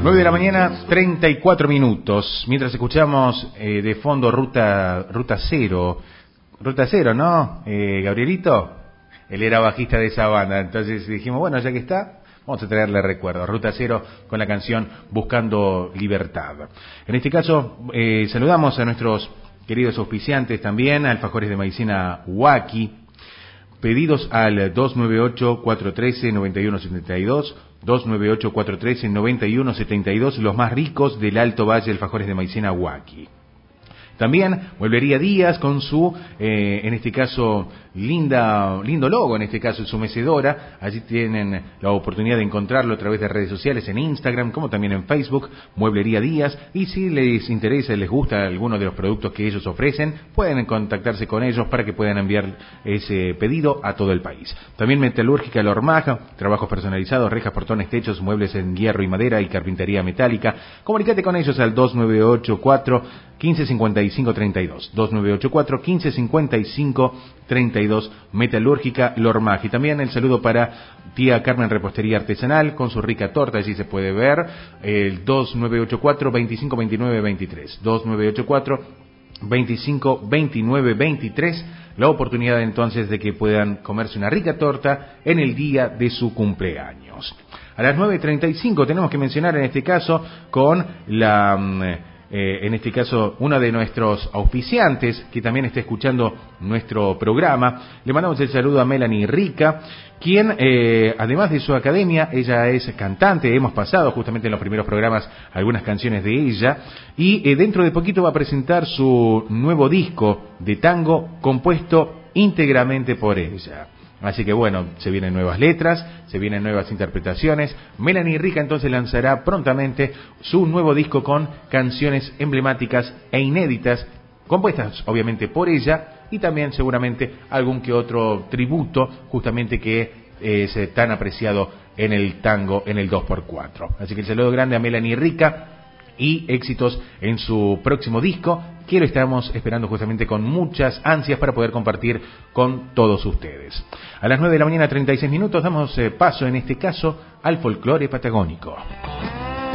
9 de la mañana, 34 minutos. Mientras escuchamos de fondo Ruta Cero. Ruta Cero, ¿no? Gabrielito, él era bajista de esa banda. Entonces dijimos, bueno, ya que está, vamos a traerle recuerdos. Ruta Cero con la canción Buscando Libertad. En este caso, saludamos a nuestros queridos auspiciantes también, Alfajores de Maicena Huaki. Pedidos al 298-413-9172, 298-413-9172, los más ricos del Alto Valle, Alfajores de Maicena Huaki. También Mueblería Díaz con su, en este caso, lindo logo, en este caso su mecedora. Allí tienen la oportunidad de encontrarlo a través de redes sociales, en Instagram, como también en Facebook, Mueblería Díaz. Y si les interesa, les gusta alguno de los productos que ellos ofrecen, pueden contactarse con ellos para que puedan enviar ese pedido a todo el país. También Metalúrgica Lormaja, trabajos personalizados, rejas, portones, techos, muebles en hierro y madera y carpintería metálica. Comunícate con ellos al 2984 155532, 2984 155532, Metalúrgica Lormaja. Y también el saludo para tía Carmen Repostería Artesanal con su rica torta, allí se puede ver, el 2984 252923, 2984 252923, la oportunidad entonces de que puedan comerse una rica torta en el día de su cumpleaños. A las 9:35 tenemos que mencionar en este caso con en este caso, uno de nuestros auspiciantes, que también está escuchando nuestro programa. Le mandamos el saludo a Melanie Rica, quien, además de su academia, ella es cantante. Hemos pasado justamente en los primeros programas algunas canciones de ella. Y dentro de poquito va a presentar su nuevo disco de tango compuesto íntegramente por ella. Así que bueno, se vienen nuevas letras, se vienen nuevas interpretaciones. Melanie Rica entonces lanzará prontamente su nuevo disco con canciones emblemáticas e inéditas, compuestas obviamente por ella, y también seguramente algún que otro tributo justamente que es tan apreciado en el tango, en el 2x4. Así que el saludo grande a Melanie Rica y éxitos en su próximo disco, que lo estamos esperando justamente con muchas ansias para poder compartir con todos ustedes. A las 9 de la mañana, 36 minutos, damos paso en este caso al folclore patagónico.